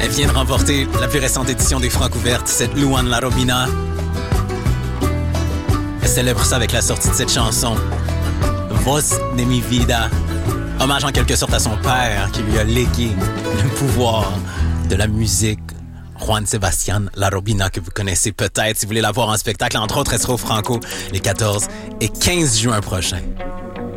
Elle vient de remporter la plus récente édition des Francouvertes, cette Luan Larobina. Elle célèbre ça avec la sortie de cette chanson, Voz de mi vida. Hommage en quelque sorte à son père qui lui a légué le pouvoir de la musique. Juan Sebastián Larobina, que vous connaissez peut-être si vous voulez la voir en spectacle. Entre autres, elle sera au Franco les 14 et 15 juin prochains.